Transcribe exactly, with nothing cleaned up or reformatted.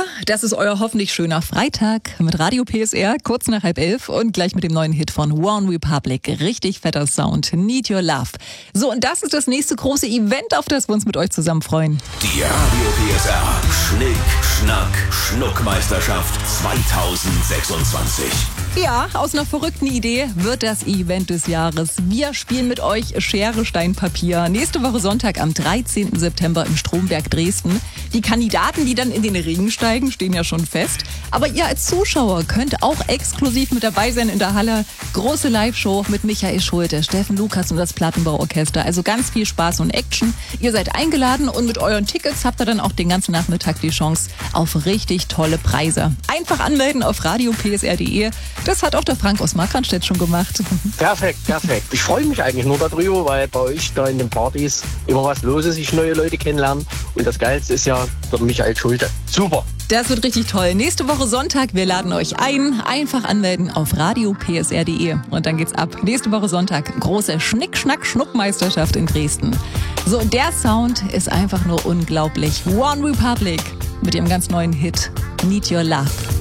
Das ist euer hoffentlich schöner Freitag mit Radio P S R, kurz nach halb elf und gleich mit dem neuen Hit von One Republic. Richtig fetter Sound, Need Your Love. So, und das ist das nächste große Event, auf das wir uns mit euch zusammen freuen. Die Radio P S R Schnick, Schnack, Schnuckmeisterschaft zweitausendsechsundzwanzig. Ja, aus einer verrückten Idee wird das Event des Jahres. Wir spielen mit euch Schere, Stein, Papier. Nächste Woche Sonntag am dreizehnten September im Stromberg Dresden. Die Kandidaten, die dann in den Ring steigen, stehen ja schon fest. Aber ihr als Zuschauer könnt auch exklusiv mit dabei sein in der Halle. Große Live-Show mit Michael Schulte, Steffen Lukas und das Plattenbauorchester. Also ganz viel Spaß und Action. Ihr seid eingeladen und mit euren Tickets habt ihr dann auch den ganzen Nachmittag die Chance auf richtig tolle Preise. Einfach anmelden auf radio p s r punkt d e. Das hat auch der Frank aus Markranstädt schon gemacht. Perfekt, perfekt. Ich freue mich eigentlich nur darüber, weil bei euch da in den Partys immer was los ist, ich neue Leute kennenlernen. Und das Geilste ist ja der Michael Schulte. Super. Das wird richtig toll. Nächste Woche Sonntag, wir laden euch ein. Einfach anmelden auf radio p s r punkt d e und dann geht's ab. Nächste Woche Sonntag, große Schnick-Schnack-Schnuck-Meisterschaft in Dresden. So, und der Sound ist einfach nur unglaublich. One Republic mit ihrem ganz neuen Hit Need Your Love.